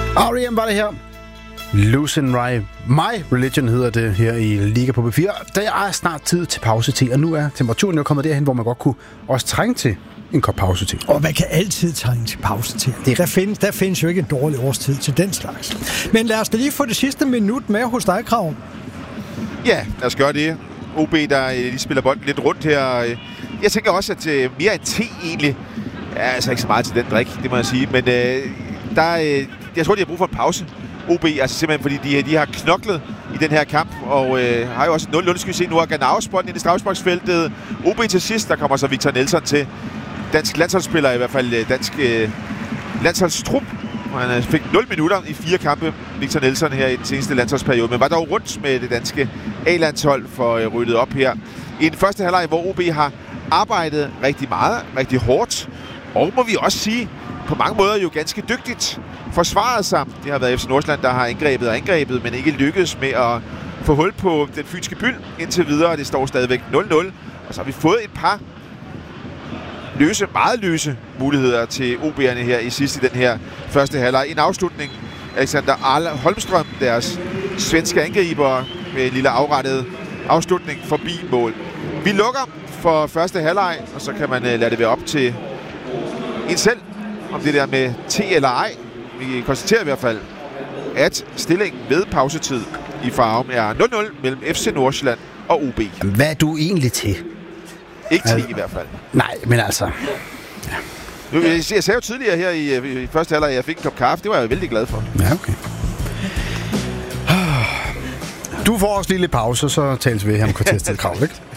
R.E.M. var det her. Losing My Religion hedder det her i Liga på P4. Der er snart tid til pause til, og nu er temperaturen jo kommet derhen, hvor man godt kunne også trænge til en kop pause til. Og man kan altid trænge til pause til. Der findes jo ikke en dårlig årstid til den slags. Men lad os da lige få det sidste minut med hos dig, Krav. Ja, lad os gøre det. OB, der lige spiller bolden lidt rundt her. Jeg tænker også, at mere end te egentlig er altså ikke så meget til den drik, det må jeg sige. Men jeg tror, de har brug for en pause. OB, altså simpelthen fordi de har knoklet i den her kamp, og har jo også 0-0, skal vi se. Nu har Ganaus bolden ind i straffesparksfeltet. OB til sidst, der kommer så Victor Nelson til. Dansk landsholdsspiller, i hvert fald dansk landsholdstrup. Han fik 0 minutter i 4 kampe, Victor Nelson, her i den seneste landsholdsperiode, men var dog rundt med det danske A-landshold for ryddet op her. I den første halvleg, hvor OB har arbejdet rigtig meget, rigtig hårdt, og må vi også sige, på mange måder jo ganske dygtigt forsvaret sig. Det har været FC Nordsjælland, der har angrebet, men ikke lykkedes med at få hul på den fynske byld indtil videre. Det står stadigvæk 0-0, og så har vi fået et par meget løse muligheder til OB'erne her i sidste den her første halvleg. En afslutning, Alexander Holmström, deres svenske angriber, med en lille afrettet afslutning forbi mål. Vi lukker for første halvleg, og så kan man lade det være op til en selv, om det der med te eller ej. Vi konstaterer i hvert fald, at stillingen ved pausetid i Farum er 0-0 mellem FC Nordsjælland og OB. Hvad er du egentlig til? Ikke te i hvert fald. Nej, men altså... Ja. Jeg sagde jo tidligere her i første halvleg, at jeg fik en kop kaffe. Det var jeg vældig glad for. Ja, okay. Du får også lige lidt pause, så tales vi her om kvarterstid, Krav, ikke?